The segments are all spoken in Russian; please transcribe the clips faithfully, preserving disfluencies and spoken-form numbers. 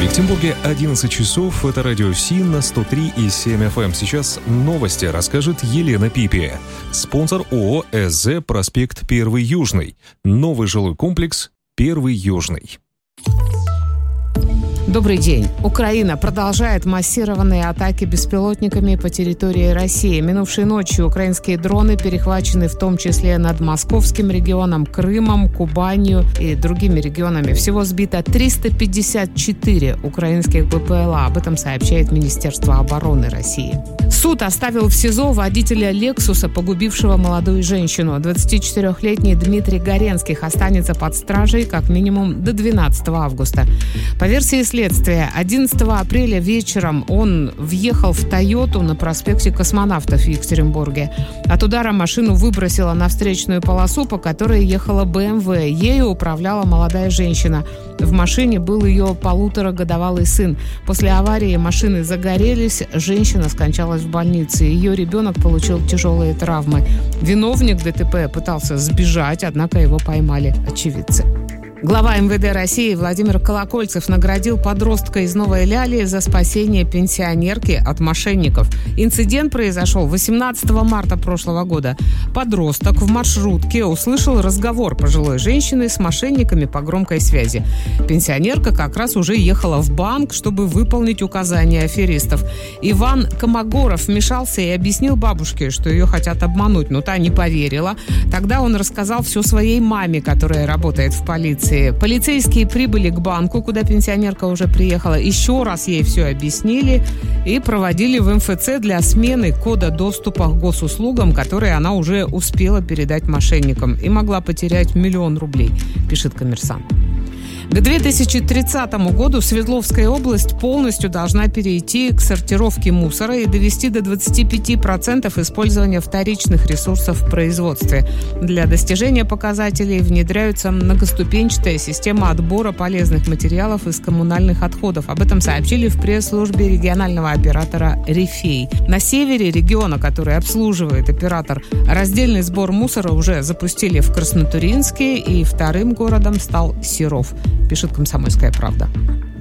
Екатеринбурге одиннадцать часов. Это радио Си на сто три и семь эф эм. Сейчас новости расскажет Елена Пипи. Спонсор ООО СЗ «Проспект Первый Южный». Новый жилой комплекс «Первый Южный». Добрый день. Украина продолжает массированные атаки беспилотниками по территории России. Минувшей ночью украинские дроны перехвачены в том числе над Московским регионом, Крымом, Кубанью и другими регионами. Всего сбито триста пятьдесят четыре украинских бэ пэ эл а. Об этом сообщает Министерство обороны России. Суд оставил в СИЗО водителя «Лексуса», погубившего молодую женщину. двадцатичетырёхлетний Дмитрий Горенских останется под стражей как минимум до двенадцатого августа. По версии следствия, одиннадцатого апреля вечером он въехал в «Тойоту» на проспекте Космонавтов в Екатеринбурге. От удара машину выбросило на встречную полосу, по которой ехала бэ эм вэ. Ею управляла молодая женщина. В машине был ее полуторагодовалый сын. После аварии машины загорелись, женщина скончалась в больнице. Ее ребенок получил тяжелые травмы. Виновник дэ тэ пэ пытался сбежать, однако его поймали очевидцы. Глава эм вэ дэ России Владимир Колокольцев наградил подростка из Новой Ляли за спасение пенсионерки от мошенников. Инцидент произошел восемнадцатого марта прошлого года. Подросток в маршрутке услышал разговор пожилой женщины с мошенниками по громкой связи. Пенсионерка как раз уже ехала в банк, чтобы выполнить указания аферистов. Иван Комогоров вмешался и объяснил бабушке, что ее хотят обмануть, но та не поверила. Тогда он рассказал все своей маме, которая работает в полиции. Полицейские прибыли к банку, куда пенсионерка уже приехала, еще раз ей все объяснили и проводили в эм эф цэ для смены кода доступа к госуслугам, которые она уже успела передать мошенникам и могла потерять миллион рублей, пишет «Коммерсант». К две тысячи тридцатому году Свердловская область полностью должна перейти к сортировке мусора и довести до двадцати пяти процентов использования вторичных ресурсов в производстве. Для достижения показателей внедряется многоступенчатая система отбора полезных материалов из коммунальных отходов. Об этом сообщили в пресс-службе регионального оператора «Рифей». На севере региона, который обслуживает оператор, раздельный сбор мусора уже запустили в Краснотурьинске, и вторым городом стал Серов, пишет «Комсомольская правда».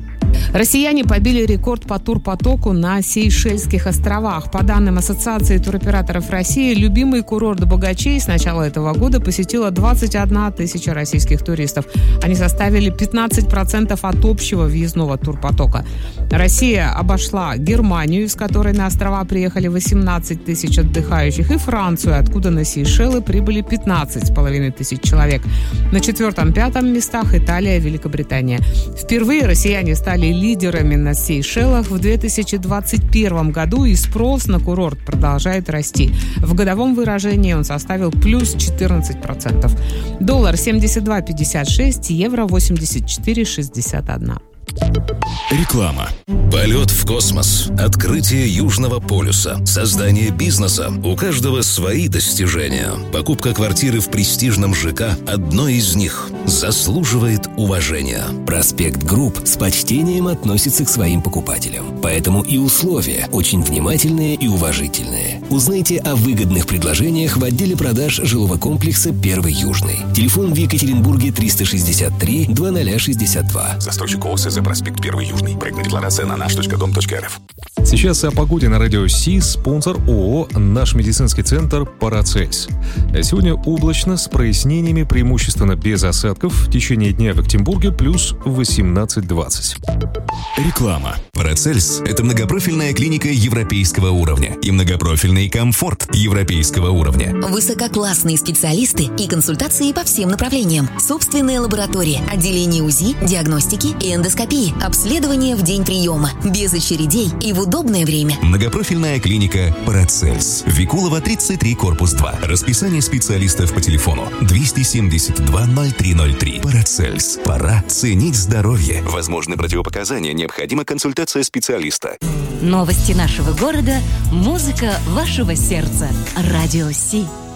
Россияне побили рекорд по турпотоку на Сейшельских островах. По данным Ассоциации туроператоров России, любимый курорт богачей с начала этого года посетила двадцать одна тысяча российских туристов. Они составили пятнадцать процентов от общего въездного турпотока. Россия обошла Германию, из которой на острова приехали восемнадцать тысяч отдыхающих, и Францию, откуда на Сейшелы прибыли пятнадцать с половиной тысяч человек. На четвертом-пятом местах Италия, Великобритания. Впервые россияне стали лидерами на Сейшелах в две тысячи двадцать первом году, и спрос на курорт продолжает расти. В годовом выражении он составил плюс четырнадцать процентов. Доллар семьдесят два пятьдесят шесть, евро восемьдесят четыре шестьдесят один. Реклама. Полет в космос, открытие Южного полюса, создание бизнеса. У каждого свои достижения. Покупка квартиры в престижном ЖК – одно из них. Заслуживает уважения. Проспект Групп с почтением относится к своим покупателям. Поэтому и условия очень внимательные и уважительные. Узнайте о выгодных предложениях в отделе продаж жилого комплекса «Первый Южный». Телефон в Екатеринбурге триста шестьдесят три двадцать шестьдесят два. Застройщик ООО СЗ «Проспект Первый Южный». Проектная декларация на наш точка дом точка эр эф. Сейчас о погоде на радио Си. Спонсор ООО «Наш медицинский центр Парацельс». Сегодня облачно, с прояснениями, преимущественно без осадков. В течение дня в Екатеринбурге плюс восемнадцать двадцать. Реклама. Парацельс – это многопрофильная клиника европейского уровня и многопрофильный комфорт европейского уровня. Высококлассные специалисты и консультации по всем направлениям. Собственная лаборатория, отделение УЗИ, диагностики и эндоскопии, обследование в день приема, без очередей и в удобное время. Многопрофильная клиника Парацельс. Викулова, тридцать три, корпус два. Расписание специалистов по телефону двести семьдесят два ноль три ноль три. Парацельс. Пора ценить здоровье. Возможны противопоказания, необходима консультация специалиста. Новости нашего города, музыка вашего сердца. Радио Си.